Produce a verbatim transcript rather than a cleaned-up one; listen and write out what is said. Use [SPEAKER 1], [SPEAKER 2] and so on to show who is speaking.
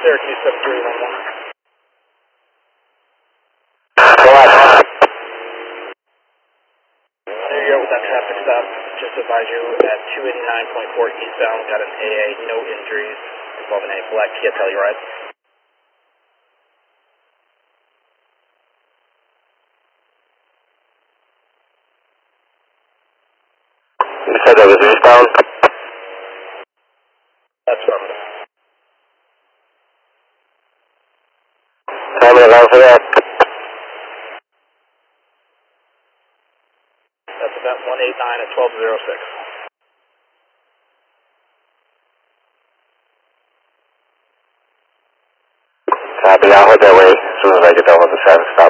[SPEAKER 1] Syracuse seven three one one.
[SPEAKER 2] Go ahead.
[SPEAKER 1] There you go with that traffic stop. Just to advise you at two eighty-nine point four eastbound, got an A A, no injuries involving any black Kia Telluride.
[SPEAKER 2] You said that was eastbound?
[SPEAKER 1] That's affirmative.
[SPEAKER 2] Time and allow for that.
[SPEAKER 1] That's about one eighty-nine at twelve oh six.
[SPEAKER 2] Copy, I'll head that way as soon as I get done with the traffic stop.